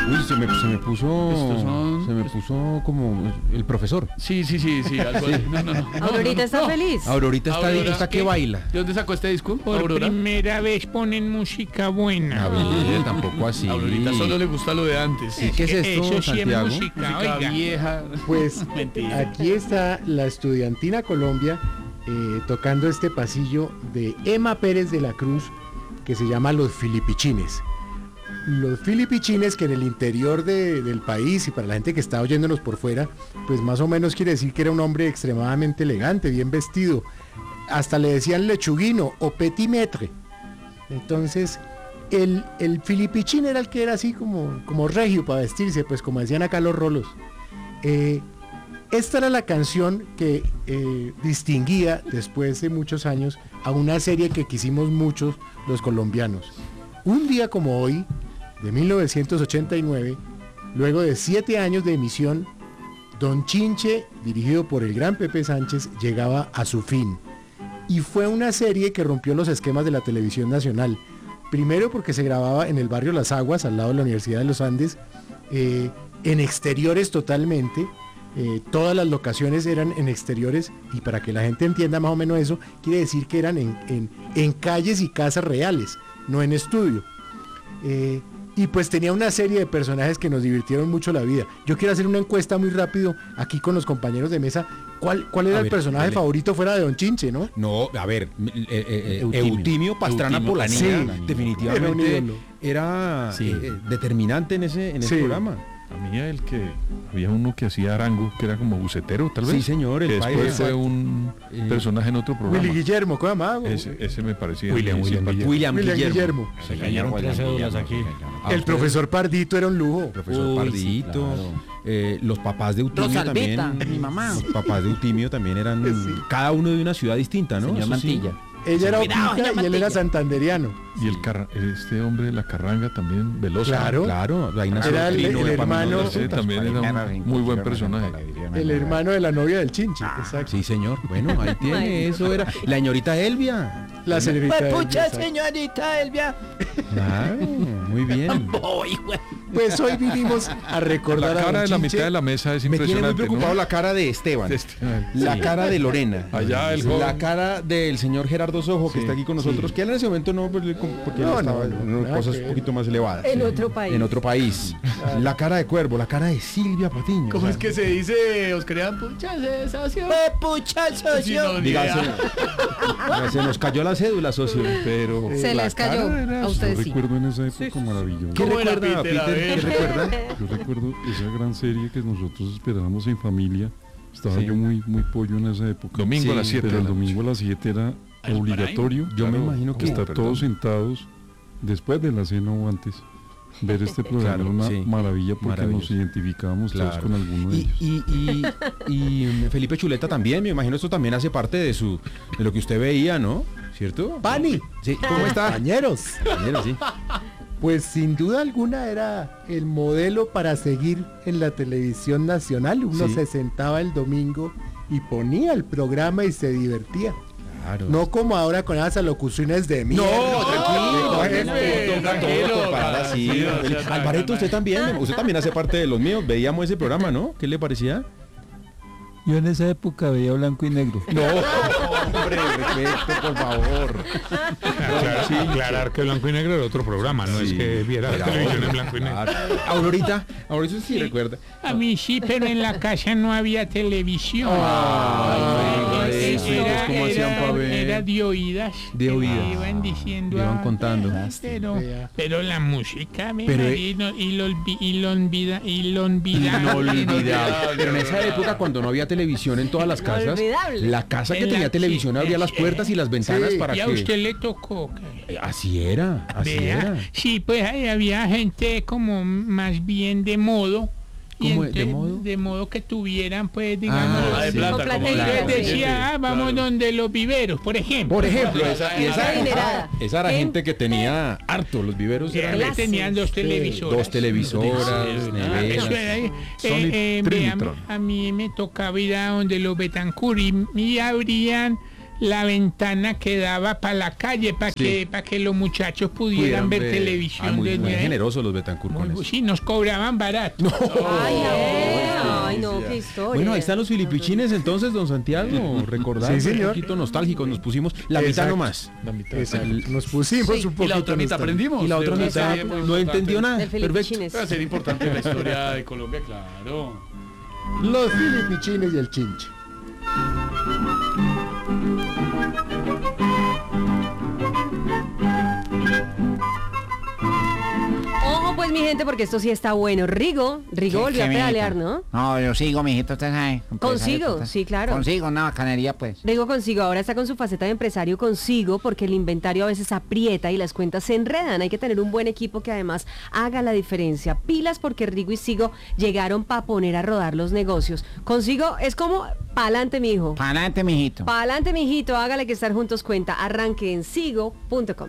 Uy, se me Estos son- puso como el profesor. Sí, algo así. No. Aurorita está feliz. Aurorita Aurora, está que ¿qué? baila. ¿De dónde sacó este disco? Por Aurora. primera vez ponen música buena. A ver, tampoco así. A Aurorita solo le gusta lo de antes. Sí, ¿qué es esto, Eso sí es Santiago? música, Música oiga. vieja. Pues Mentira. aquí está la Estudiantina Colombia tocando este pasillo de Emma Pérez de la Cruz que se llama Los Filipichines. Los Filipichines, que en el interior del país y para la gente que está oyéndonos por fuera, pues más o menos quiere decir que era un hombre extremadamente elegante, bien vestido. Hasta le decían lechuguino o petit maître. Entonces, el filipichín era el que era así como regio para vestirse, pues como decían acá los rolos. Esta era la canción que distinguía después de muchos años a una serie que quisimos muchos los colombianos. Un día como hoy, de 1989, luego de 7 años de emisión, Don Chinche, dirigido por el gran Pepe Sánchez, llegaba a su fin. Y fue una serie que rompió los esquemas de la televisión nacional. Primero porque se grababa en el barrio Las Aguas, al lado de la Universidad de los Andes, en exteriores totalmente. Todas las locaciones eran en exteriores, y para que la gente entienda más o menos eso, quiere decir que eran en calles y casas reales, no en estudio. Y pues tenía una serie de personajes que nos divirtieron mucho la vida. Yo quiero hacer una encuesta muy rápido aquí con los compañeros de mesa. ¿Cuál era el personaje favorito fuera de Don Chinche, no? No, a ver, Eutimio Pastrana Polanía, Sí. definitivamente era Sí. determinante en ese Sí. programa. A mí había uno que hacía Arango, que era como bucetero, tal vez. Sí, señor, el que después país. fue un personaje en otro programa. Willy Guillermo, ¿cómo se llamaba? Ese me parecía William muy Guillermo. simpático. William Guillermo. Se cayeron 3 cédulas aquí. El profesor Pardito era un lujo. Profesor Uy, Pardito, sí, claro. los papás de Eutimio Rosalbeta, también. mi mamá. Los papás de Eutimio también eran Sí. cada uno de una ciudad distinta, ¿no? Señor Eso sí. Mantilla. Ella era Cuidado, Oquita doña y él era Mantilla. santanderiano. Y este hombre de la carranga también, Veloso. Claro. Claro, ahí nació Era el Trino de hermano- Pamela. Ese también era un muy buen personaje. El hermano de la novia del Chinche. Exacto. Sí, señor. Bueno, ahí tiene, eso era. La señorita Elvia. La señorita. Pues pucha, exacto. señorita Elvia. Claro, muy bien. Voy, güey. Pues hoy vinimos a recordar La a cara Don de la Chinche. mitad de la mesa es Me tiene muy impresionante, preocupado ¿no? la cara de Esteban. La cara de Lorena. Allá el La joven. cara del señor Gerardo Sojo, que Sí, está aquí con nosotros, que él en ese momento no, porque No, él estaba no, en nada cosas que un ver. poquito más elevadas. En otro país. En otro país. La cara de Cuervo, la cara de Silvia Patiño. ¿Cómo o es sea, que se dice, Oscar? Pucha sensación. Pues pucha, socio. Sí, no, ni Diga, idea. se nos cayó la cédula, socio. Pero Se les cayó. A ustedes yo sí. recuerdo en esa época maravillosa. ¿Qué ¿Cómo era, recuerda, Peter? A Peter? ver. ¿Qué recuerda? Yo recuerdo esa gran serie que nosotros esperábamos en familia. Estaba Sí. yo muy pollo en esa época. Domingo a las 7 Pero de el la noche. domingo a las 7 era ¿Al obligatorio. Yo me imagino que- estar todos sentados después de la cena o antes. Ver este programa Claro, era una sí. maravilla porque nos Maravilloso. identificábamos todos Claro. con alguno de ellos. Y Felipe Chuleta también, me imagino esto también hace parte de lo que usted veía, ¿no? ¿Cierto? Pani, Sí, ¿cómo está? compañeros. Compañero, sí. Pues sin duda alguna era el modelo para seguir en la televisión nacional. Uno Sí. se sentaba el domingo y ponía el programa y se divertía. Claro. No como ahora con esas alocuciones de mí. No, tranquilo, jefe, toca tranquilo, todo para así. sí, o sea, Alvareto, usted también hace parte de los míos. Veíamos ese programa, ¿no? ¿Qué le parecía? Yo en esa época veía blanco y negro. No, hombre, respeto, por favor. Aclarar que Blanco y Negro era otro programa, no es Sí. que viera la Era televisión otro. en Blanco y Negro. Claro. Aurorita sí recuerda. A mí sí, pero en la casa no había televisión. Ay, Era- ¿cómo hacían era- pa' ver? Era de oídas. De que me oídas. Iban diciendo. Le iban contando. Pero la música, Pero, inolvidable. Pero en esa época, cuando no había televisión en todas las casas, Inolvidable. la casa que En la tenía televisión que- abría las puertas y las ventanas Sí. para Y a que... usted le tocó. ¿qué? Así era, así Vea, era. sí, pues ahí había gente como más bien de modo. Y ¿Cómo de entonces, modo? de modo que tuvieran, pues, digamos, Ah, de sí. plata, Con plata. como entonces la- decía, sí, vamos claro. donde los viveros, por ejemplo. Por ejemplo, Esa adinerada. esa era gente que tenía harto, los viveros Que eran Clases. tenían dos televisoras. dos televisoras, Eso neveras. era, Sony vea, Trinitron. a mí me tocaba ir a donde los Betancourt y abrían la ventana que daba para la calle, para que los muchachos pudieran ver televisión. Muy desde ahí. generosos los Betancur con eso. Sí, nos cobraban barato. Ay, no, qué historia. Bueno, ahí están los filipichines entonces, don Santiago. Recordar, Sí, señor. un poquito nostálgicos, nos pusimos la mitad Exacto. nomás. La mitad. Exacto. Nos pusimos Sí. un poquito. Y la otra mitad nostálgicos. aprendimos. Y la otra de una mitad serie muy no importante. entendió nada. Del Perfecto. Filipichines. Va a ser importante la historia de Colombia, claro. Los filipichines y el chinche. Ojo, pues, mi gente, porque esto sí está bueno. Rigo volvió a pedalear, ¿no? No, yo sigo, mijito, usted sabe. Consigo, sí, claro. Consigo, una bacanería, pues. Rigo Consigo ahora está con su faceta de empresario Consigo, porque el inventario a veces aprieta y las cuentas se enredan. Hay que tener un buen equipo que además haga la diferencia. Pilas, porque Rigo y Sigo llegaron para poner a rodar los negocios. Consigo es como pa'lante, mijo. Pa'lante, mijito. Pa'lante, mijito, hágale que estar juntos cuenta. Arranque en sigo.com.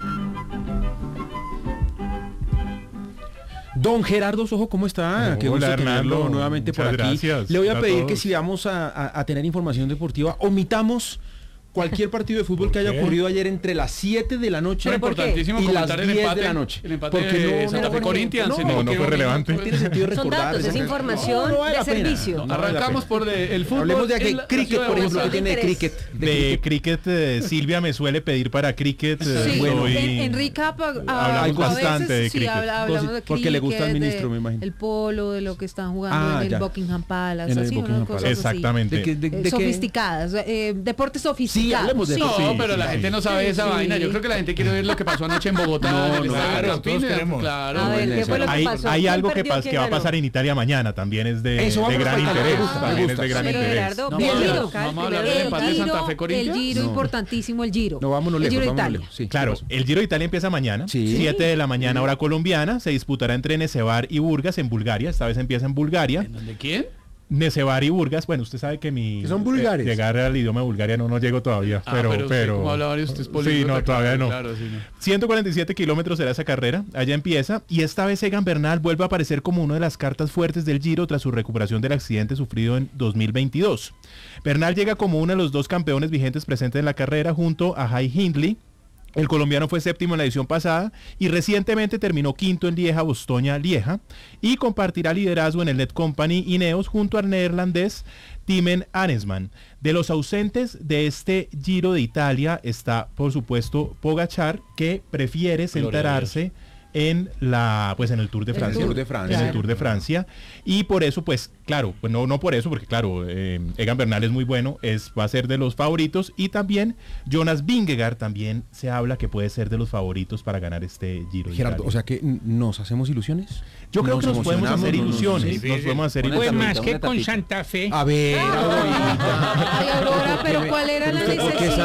Don Gerardo Sojo, ¿cómo está? Qué gusto Hola, tenerlo Hernando. nuevamente por Muchas aquí. gracias Le voy a a pedir todos. que si vamos a tener información deportiva, omitamos cualquier partido de fútbol que haya qué? ocurrido ayer entre las 7 de la noche Pero ¿por qué? importantísimo y las comentar el 10 empate de la noche. El empate Porque de no- Santa Fe no, Corinthians. no, en no el fue último relevante. No minuto. tiene sentido Son recordar. datos, es esas- información No, vale de la pena. servicio. No, vale la Arrancamos pena. por el fútbol. Hablemos de en la cricket, ciudad de por ejemplo, que Bogotá. tiene de Interés. cricket. De cricket, Silvia me suele pedir para cricket. Sí, Bueno. en Recap Hablamos bastante de sí, cricket. hablamos de Porque le gusta al cricket, ministro, de me imagino. El polo, de lo que están jugando Ah, en el ya. Buckingham Palace, En el así, Buckingham ¿no? Palace. Cosas así. Exactamente. ¿De qué? Sofisticadas, deportes sofisticados. Sí, hablemos de No, Sí, pero sí, la sí. gente no sabe esa Sí. vaina. Yo creo que la gente quiere ver lo que pasó anoche en Bogotá. No, en el no, estadio claro, Campín, todos queremos. Claro. A ver, ¿qué fue lo que Hay, pasó? hay ¿Quién algo perdió, que quién va a ganó? pasar en Italia mañana, también es de Eso vamos gran a Italia, interés. me gusta, También me es de gusta. gran Pero, interés. Gerardo, No, bien vamos a hablar- local, vamos a hablar primero del empate de Santa Fe El Corinthians. Giro, No. importantísimo el Giro. No, vámonos El lejos, Giro de vámonos Italia. lejos. Sí, Claro, ¿qué pasó? el Giro de Italia empieza mañana, Sí. 7 de la mañana hora colombiana, se disputará entre Necevar y Burgas en Bulgaria, esta vez empieza en Bulgaria. ¿De quién? Necevar y Burgas, bueno, usted sabe que mi Que son vulgares. llegar al idioma de Bulgaria no llego todavía, pero como hablaba usted es sí, políglota, no, todavía no. Claro, sí, no. 147 kilómetros será esa carrera, allá empieza, y esta vez Egan Bernal vuelve a aparecer como una de las cartas fuertes del Giro tras su recuperación del accidente sufrido en 2022. Bernal llega como uno de los dos campeones vigentes presentes en la carrera junto a Jai Hindley. El colombiano fue séptimo en la edición pasada y recientemente terminó quinto en Lieja-Bastoña-Lieja y compartirá liderazgo en el Net Company Ineos junto al neerlandés Timen Aresman. De los ausentes de este Giro de Italia está, por supuesto, Pogačar, que prefiere centrarse en en el Tour de Francia. Tour de Francia. En el Tour de Francia. Y por eso, pues, claro, pues no por eso, porque claro, Egan Bernal es muy bueno, va a ser de los favoritos. Y también Jonas Vingegaard también se habla que puede ser de los favoritos para ganar este Giro de Gerardo, Italia. o sea que nos hacemos ilusiones. Yo creo que nos podemos emocionamos, hacer no, no, no, ilusiones. sí, Nos podemos hacer Pues ilusiones. más que con Santa Fe. A ver, Aurorita. Ay, Aurora, pero ¿cuál era la ¿Por qué es necesidad?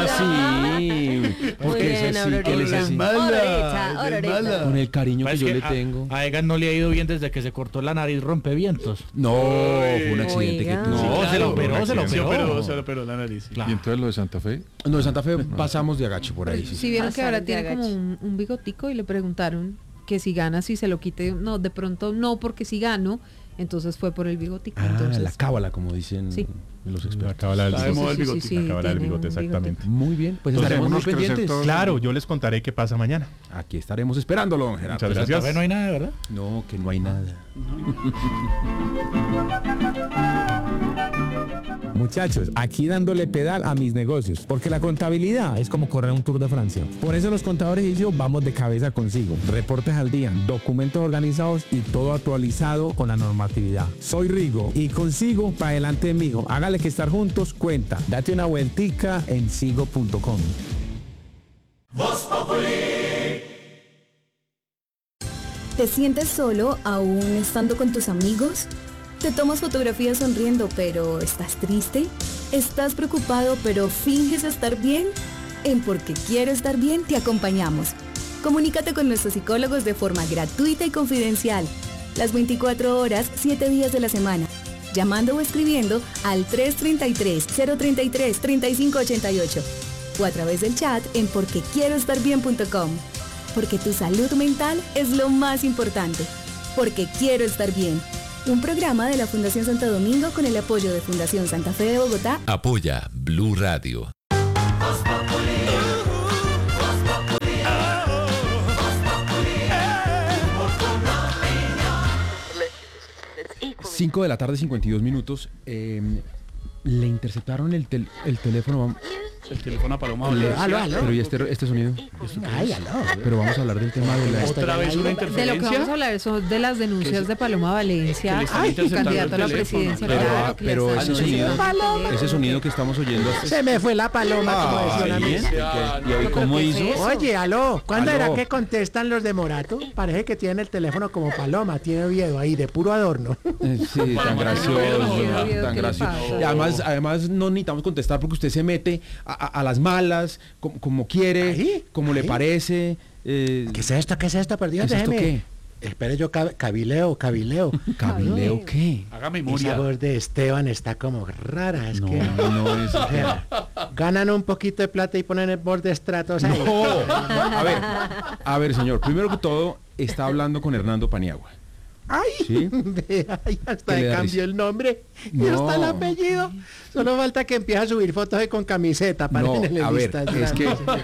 así? ¿Por Muy qué es bien, así? ¿Qué les Aurorita. así? Ororita, ororita. Con el cariño que yo le tengo. A Egan no le ha ido bien desde que se cortó la nariz rompevientos. No, fue un accidente que Oiga. tuvo. No, claro, se lo operó, se lo Se operó. operó, se lo operó la nariz. sí. Y entonces lo de Santa Fe. No, de Santa Fe pasamos de agache por ahí. Sí, Si vieron que ahora Pasaron de tiene como agache. un bigotico y le preguntaron que si gana, si se lo quite. No, de pronto no, porque si gano, entonces fue por el bigotico. Ah, entonces, la cábala, como dicen Sí. los La expertos. cábala del Está de bigote. moda el bigote. sí, La cábala del tiene bigote, un exactamente. Muy bien, pues Entonces, estaremos muy dejémonos crecer pendientes. todos. Claro, yo les contaré qué pasa mañana. Aquí estaremos esperándolo, don Gerardo. Muchas Santa gracias. Fe no hay nada, ¿verdad? No, que no hay nada. Muchachos, aquí dándole pedal a mis negocios, porque la contabilidad es como correr un Tour de Francia. Por eso los contadores y yo vamos de cabeza consigo. Reportes al día, documentos organizados y todo actualizado con la normatividad. Soy Rigo y consigo para adelante mijo. Hágale que estar juntos cuenta. Date una vueltica en sigo.com. ¿Te sientes solo aún estando con tus amigos? ¿Te tomas fotografías sonriendo pero estás triste? ¿Estás preocupado pero finges estar bien? En Porque Quiero Estar Bien te acompañamos. Comunícate con nuestros psicólogos de forma gratuita y confidencial. Las 24 horas, 7 días de la semana. Llamando o escribiendo al 333-033-3588 o a través del chat en porquequieroestarbien.com. Porque tu salud mental es lo más importante. Porque Quiero Estar Bien. Un programa de la Fundación Santo Domingo con el apoyo de Fundación Santa Fe de Bogotá. Apoya Blue Radio. 5 de la tarde, 52 minutos. Le interceptaron el teléfono. El teléfono a Paloma Le- Valencia. aló. Pero ¿y este sonido? Ay, aló. Pero vamos a hablar del tema de la... ¿Otra vez una De lo que interferencia? vamos a hablar son de las denuncias de Paloma Valencia, que le están ay, interceptando candidato a la el teléfono. presidencia. Pero, claro, que le pero están ese sonido, interceptando. ese sonido que estamos oyendo... Se me fue la paloma, como decía una Ay, amiga. ¿y hoy cómo hizo? Oye, aló, ¿cuándo Aló. era que contestan los de Morato? Parece que tienen el teléfono como paloma, tiene Oviedo ahí, de puro adorno. Sí, tan gracioso, Oviedo, tan ¿qué le gracioso. pasa? Y además no necesitamos contestar porque usted se mete a las malas, como quiere, Ahí, como le ahí. parece. ¿Qué es esto? ¿Qué es esto? Por Dios, ¿Qué es esto déjeme. Espere, yo cabileo. ¿Cabileo qué? Haga Esa memoria. voz de Esteban está como rara, es que... No es... O sea, ganan un poquito de plata y ponen el borde de estratos ahí. No. A ver, señor, primero que todo, está hablando con Hernando Paniagua. ¡Ay! ¿Sí? Vea, ay, hasta ¿Qué le le da cambió risa? el nombre y No. hasta el apellido. Solo falta que empiece a subir fotos de con camiseta para No, en a ver, listas es que...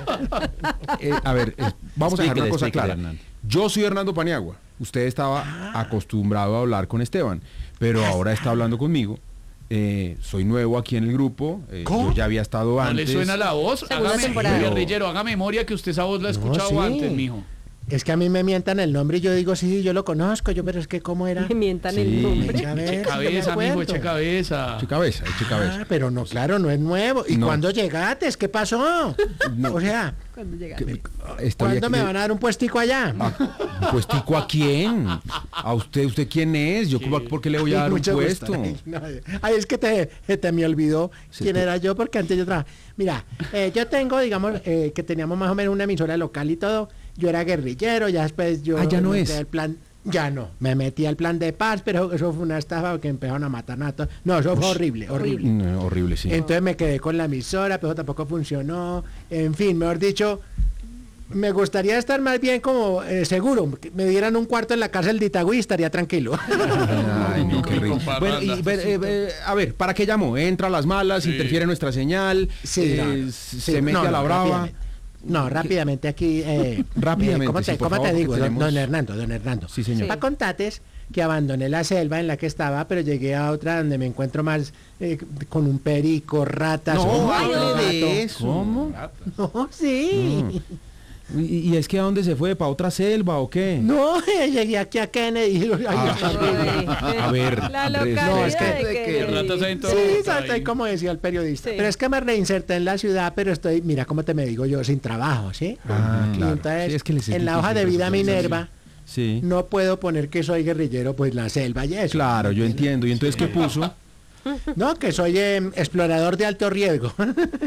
grandes. Vamos a dejar una cosa Explíquele, clara. Hernando. Yo soy Hernando Paniagua. Usted estaba acostumbrado a hablar con Esteban, pero ahora está hablando conmigo. Soy nuevo aquí en el grupo. ¿Cómo? Yo ya había estado ¿No antes. le suena la voz? Segunda Hágame, temporada. guerrillero, haga memoria que usted esa voz la ha escuchado sí. antes, mijo. Es que a mí me mientan el nombre y yo digo, sí, yo lo conozco, pero es que ¿cómo era? Me mientan Sí. el nombre. A ver, Eche si yo me cabeza, mijo, acuerdo. eche cabeza. Eche cabeza. Ah, pero no, claro, no es nuevo. ¿Y No. cuándo llegaste? ¿Qué pasó? No. O sea, Cuando llegaste. ¿cuándo me van a dar un puestico allá? Pues tico, ¿a quién? ¿A usted? ¿Usted quién es? ¿Yo por qué le voy a dar un Mucho puesto? gusto. Ay, es que te me olvidó Sí, quién tú- era yo porque antes yo trabajaba. Mira, yo tengo, digamos, que teníamos más o menos una emisora local y todo. Yo era guerrillero, ya después yo... Ah, ya no me metí es. al plan, ya no, me metí al plan de paz, pero eso fue una estafa porque empezaron a matar a todos. No, eso fue horrible, horrible. No, horrible, sí. Entonces me quedé con la emisora, pero tampoco funcionó. En fin, mejor dicho, me gustaría estar más bien como seguro. Que me dieran un cuarto en la cárcel de Itagüí y estaría tranquilo. Ay, no, qué rico. Con Bueno, y, parrandas, a ver, ¿para qué llamó? Entra a las malas, interfiere nuestra señal, Sí, no, se mete a la brava. rápidamente. No, rápidamente aquí. Rápidamente, ¿Cómo te, sí, por cómo te favor, digo? porque tenemos- Don Hernando. Sí, señor. Para contates que abandoné la selva en la que estaba, pero llegué a otra donde me encuentro más con un perico, ratas. No, un hable gato. de eso. ¿Cómo? No, sí. ¿Y es que a dónde se fue? ¿Para otra selva o qué? No, llegué aquí a Kennedy. Ay, está horrible. A ver, La Andrés, localidad no, es que- de Que Kennedy. ratas hay en todo Sí, Bogotá, salté ahí. como decía el periodista. Sí. Pero es que me reinserté en la ciudad, pero estoy, mira cómo te me digo yo, sin trabajo, ¿sí? Ah, Y claro. entonces, Sí, es que les es en la difícil hoja de vida resocializarse. Minerva, Sí. no puedo poner que soy guerrillero, pues la selva y eso. Claro, yo entiendo. ¿Y entonces qué puso? No, que soy explorador de alto riesgo.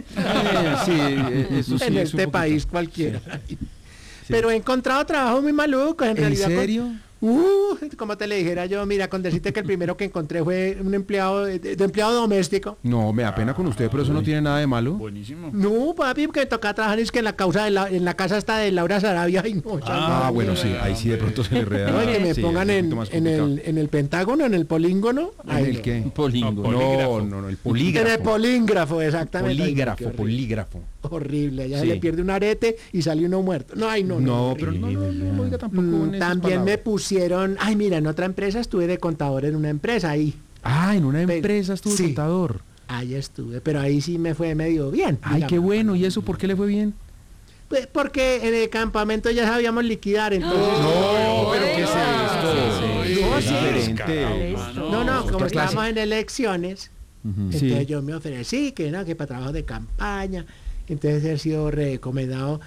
Eso sí en es un este poquito. país cualquiera. Pero he encontrado trabajo muy maluco, en ¿En realidad. serio? Como te le dijera yo, mira, con decirte que el primero que encontré fue un empleado de empleado doméstico. No, me da pena con usted, pero eso no tiene nada de malo. Buenísimo. No, papi, porque toca trabajar es que en la causa en la casa está de Laura Sarabia. Ay, no, Ah, bueno, sí, ahí sí de pronto se le reda. no, y que me Sí, pongan es un en, poquito más en complicado. el pentágono, en el polígono. ¿En Ay, el no. qué? Polígono. No, no, el polígrafo. En el polígrafo, exactamente. Ay, no, qué horrible. Polígrafo. Horrible, ya Sí. se le pierde un arete y sale uno muerto. No, ay, no, No, horrible. pero no lo diga tampoco en esas También me palabras. pusieron, ay, mira, en otra empresa estuve de contador en una empresa ahí. Ah, en una Pero- empresa estuvo sí. contador. Ahí estuve, pero ahí sí me fue medio bien. Ay, digamos. qué bueno. ¿Y eso por qué le fue bien? Pues porque en el campamento ya sabíamos liquidar, entonces... No, pero ¿qué es esto? No, Es sí. diferente. No, como Otra clase. estábamos en elecciones, Ujú, entonces sí. yo me ofrecí que no, que para trabajo de campaña, entonces he sido recomendado,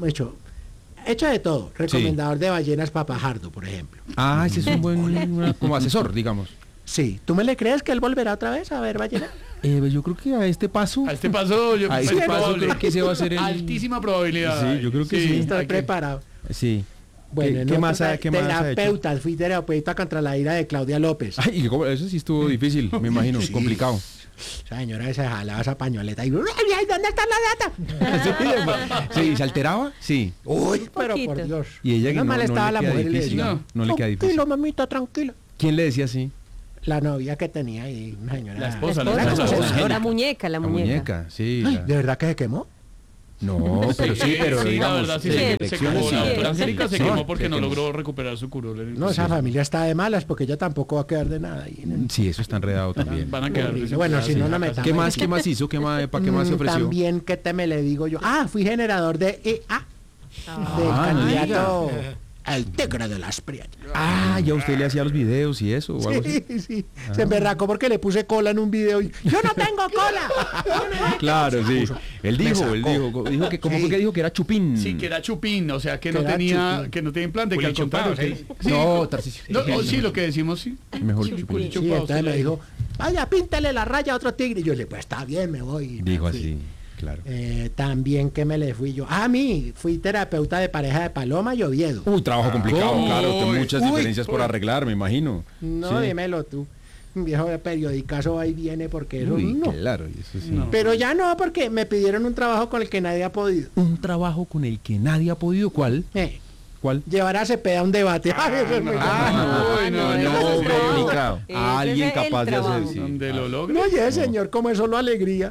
hecho de todo, recomendador de ballenas para Pajardo, por ejemplo. Ah, ese es un buen como asesor, digamos. Sí, ¿tú me le crees que él volverá otra vez a ver ballenas? Yo creo que a este paso. A este paso, yo A es este paso probable. creo que ese va a ser el... Altísima probabilidad. Sí, yo creo que sí. Estoy hay que- preparado. Sí. Bueno, ¿Qué más ha hecho? terapeuta, fui terapeuta contra la ira de Claudia López. Ay, ¿y cómo? Eso sí estuvo difícil, me imagino, Sí. complicado. Esa señora se jalaba esa pañoleta y ¡ay, dónde está la data! Sí, ¿se alteraba? Sí. Uy, pero por Poquito. Dios. Y ella Menos mal estaba le la queda mujer y le difícil, decía, no le queda difícil. tranquilo, mamita, tranquilo. ¿Quién le decía así? La novia que tenía ahí, una señora. La esposa, La la esposa, esposa. la muñeca, la La muñeca. muñeca, sí. Ay, la- ¿de verdad que se quemó? No, pero sí, pero la digamos, verdad sí en se quemó. elecciones La sí. doctora Angélica se Sí, quemó porque se no quemó. logró recuperar su curul. No, esa familia está de malas porque ella tampoco va a quedar de nada ahí. Sí, eso está enredado también. Van a quedar. Bueno, si no, no me ¿Qué más hizo? ¿Para qué más se ofreció? También, ¿qué te me le digo yo? Fui generador de EA. Del no candidato al Tigre de las Prietas. Ya usted le hacía los videos y eso, o algo así. Sí. Se emberracó porque le puse cola en un video y yo no tengo cola. Claro, sí. Él dijo que como fue que dijo que era chupín. Sí, que era chupín, o sea, que Que no era tenía chupín. que no tenía implante, que al Chupado, contrario. sí. Sí, No, Tarcisio. sí, lo que decimos, sí. Mejor chupín. Sí, entonces me dijo, vaya, píntale la raya a otro tigre. Y yo le pues está bien, me voy. Dijo Sí. así, claro. También que me le fui yo. A mí, fui terapeuta de pareja de Paloma y Oviedo. Uy, trabajo complicado, Uy, claro. Muchas uy, diferencias por arreglar, me imagino. No, Sí. dímelo tú. Un viejo periodicazo ahí viene porque eso Uy, no. claro, y eso sí. No. Pero ya no, porque me pidieron un trabajo con el que nadie ha podido. Un trabajo con el que nadie ha podido. ¿Cuál? ¿Cuál? Llevar a Cepeda a un debate. Ay, eso es muy no, ese es trabajo. complicado. Ese A alguien es el capaz de hacer, trabajo. sí. Donde lo logra. No, ya señor, como es solo alegría.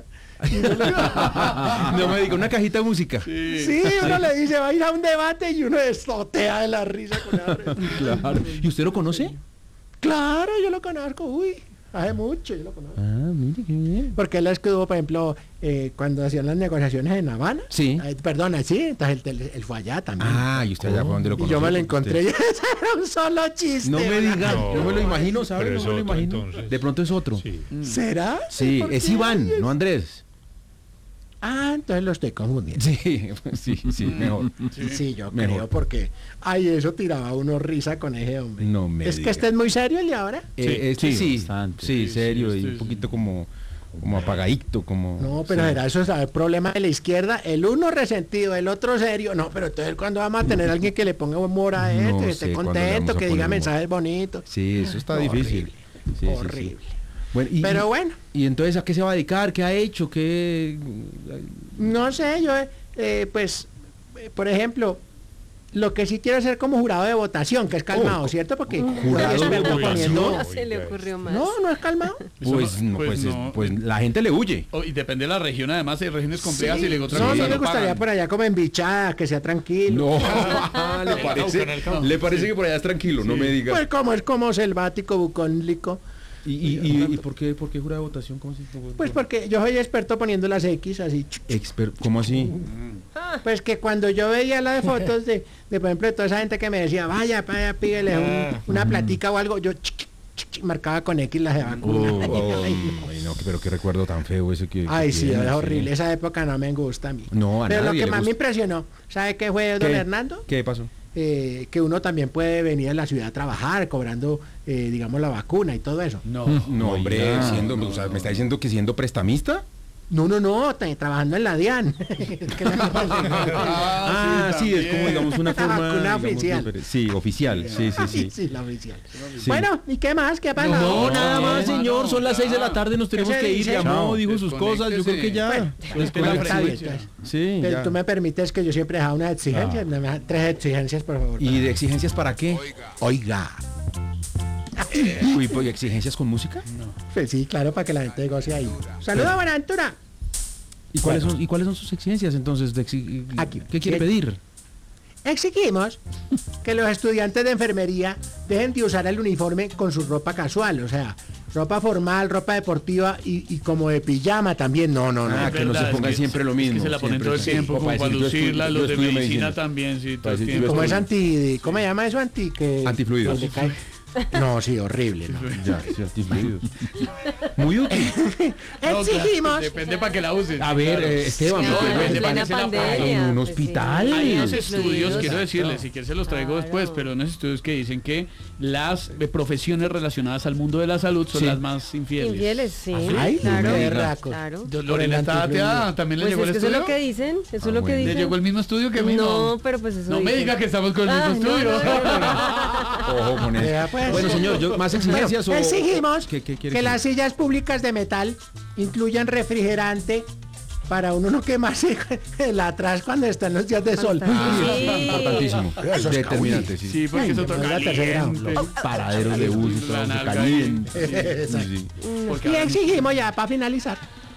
No me diga, una cajita de música. Sí, uno le dice, va a ir a un debate y uno destotea de la risa con esa risa. Claro. ¿Y usted lo conoce? Claro, yo lo conozco, hace mucho yo lo conozco. Mire qué bien. Porque él estuvo, por ejemplo, cuando hacían las negociaciones en Habana. Sí. Perdona, sí, entonces él fue allá también. Y usted allá fue donde lo Y conoció. yo me lo porque encontré y usted- ese era un solo chiste. No me ¿verdad? diga, yo me lo imagino, ¿sabe? pero No es me lo otro, imagino. entonces. De pronto es otro. ¿Será? Sí, ¿Por es qué? Iván, no Andrés. Entonces lo estoy confundiendo. Sí, mejor. Sí, yo Mejor. creo porque eso tiraba uno risa con ese hombre. No me Es diga. que este es muy serio el de ahora. Sí, bastante. sí, serio y este un poquito como apagadito, como... No, pero sí. era eso, es el problema de la izquierda, el uno resentido, el otro serio. No, pero entonces cuando vamos a tener a alguien que le ponga humor a No esto, que sé esté cuándo le contento, vamos a que poner diga humor. mensajes bonitos. Sí, eso está Horrible, difícil. Sí. horrible. Bueno, Pero bueno. ¿Y entonces a qué se va a dedicar? ¿Qué ha hecho? ¿Qué...? No sé, yo, por ejemplo, lo que sí quiero hacer como jurado de votación, que es calmado, ¿cierto? Porque ¿Jurado soy de experto votación? poniendo... No se le ocurrió más. No es calmado. Pues la gente le huye. Y depende de la región, además hay regiones complejas y le digo otra No, cosa, no me no gustaría pagan. por allá como embichada, que sea tranquilo. No, le parece que por allá es tranquilo, no me diga. Pues como es como selvático, bucólico. ¿Y por qué jura de votación? ¿Cómo se Pues porque yo soy experto poniendo las X así. ¿Cómo así? Pues que cuando yo veía las fotos de por ejemplo, de toda esa gente que me decía, vaya, pídele una platica o algo, yo marcaba con X las de vacuna. Ay, no, pero qué recuerdo tan feo ese que... Ay, sí, tiene, es horrible. Esa época no me gusta a mí. No, a Pero lo nadie que le más me gusta. impresionó, ¿sabe qué fue, don ¿Qué? Hernando? ¿Qué pasó? Que uno también puede venir a la ciudad a trabajar cobrando, digamos, la vacuna y todo eso. No, hombre, o sea, ¿me está diciendo que siendo prestamista? No, trabajando en la DIAN. Sí, es como, digamos, una forma... Vacuna digamos, oficial. Sí, oficial, sí. Sí, la oficial. Sí. Bueno, ¿y qué más? ¿Qué ha pasado? No, nada más, señor. Son las 6 de la tarde, nos tenemos se que ir. dice? Llamó, Chao. dijo sus cosas. Yo creo que ya. Bueno, Pues que la la Está bien, frecuencia. entonces. Sí, Pero ya. tú me permites que yo siempre he dejado unas exigencias. Me dejas 3 exigencias, por favor. ¿Y de exigencias para qué? Oiga. ¿Y exigencias con música? Pues sí, claro, para que la gente goce ahí. Saludos, Buenaventura. ¿Y cuáles son sus exigencias entonces? Aquí. ¿Qué quiere pedir? Exigimos que los estudiantes de enfermería dejen de usar el uniforme con su ropa casual, o sea, ropa formal, ropa deportiva y como de pijama también. No. Que no se verdad, pongan es que- siempre lo es mismo. que se la ponen todo el siempre, tiempo, sí, como para decir, yo lucirla, estudio- los yo de estudio medicina también, sí, todo Para el decir, tiempo. Como es ¿cómo se llama eso? Antifluidos. donde cae- No, sí, horrible. ¿no? Ya, sí, antifluidos. Muy útil. No, Exigimos. claro, depende para que la usen. A ver, claro. Esteban, No, porque en depende para plena que se la pandemia. en un pues sí. hospital. Hay unos Los estudios, fluidos, quiero decirles, exacto. si quieres se los traigo Claro. después, pero unos estudios que dicen que las profesiones relacionadas al mundo de la salud son Sí. las más infieles. Infieles, sí. Ay, claro. qué berracos. Claro. Lorena está ateada, también le Pues llegó es el que eso es estudio. lo que dicen, eso es lo que bueno. ¿Le dicen. llegó el mismo estudio que a mí? No, pero pues eso No me dicen. diga que estamos con el mismo Ah, no, estudio. Ojo con eso. Vea, pues. Bueno, señor, ¿más exigencias Bueno, exigimos ¿Qué quiere que las sillas públicas de metal incluyan refrigerante para uno no quemarse el atrás cuando están los días de sol. Sí. Importantísimo. Eso es Determinante, sí. Sí, porque eso Ay, toca la tercera. caliente. Los paraderos de bus y todo La se nalga calienta. Exacto. Sí. Porque Y ahora- exigimos ya, para finalizar,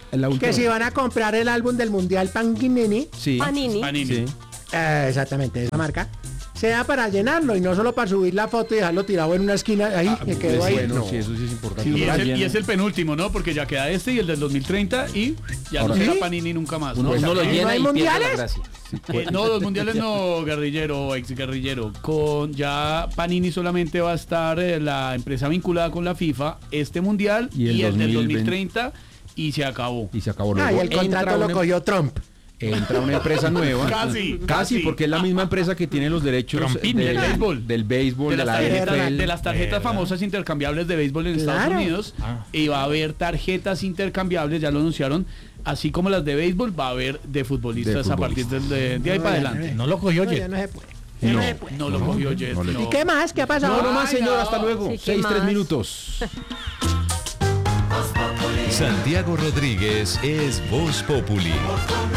La última. que si van a comprar el álbum del Mundial Panini, Sí. Panini. Sí. exactamente, esa marca, sea para llenarlo y no solo para subir la foto y dejarlo tirado en una esquina ahí, que quedó ahí. Bueno, No. sí, eso sí es importante. Y es el penúltimo, ¿no? Porque ya queda este y el del 2030 y ya Ahora, no será ¿sí? Panini nunca más. Uno, ¿no? uno lo O sea, llena ¿no hay y pierde la mundiales? gracia. no, los mundiales no, guerrillero o ex guerrillero. Con ya Panini solamente va a estar la empresa vinculada con la FIFA, este mundial Y y el el del 2020. 2030 y se acabó. Y se acabó. Ah, y Luego el contrato entra lo una- cogió Trump. Entra una empresa nueva. Casi. porque es la misma empresa que tiene los derechos Trompini, del béisbol. del béisbol, de la NFL. De las tarjetas famosas intercambiables de béisbol en Estados Claro. Unidos. Y va a haber tarjetas intercambiables, ya lo anunciaron. Así como las de béisbol, va a haber de futbolistas De a partir de ahí para adelante. No lo cogió No, Jet. ya no se puede. No lo cogió Jet. no le- no. ¿Y qué más? ¿Qué ha pasado? No, no más, señor. Hasta luego. Sí, ¿qué 6-3 más? minutos. Santiago Rodríguez es Voz Populi.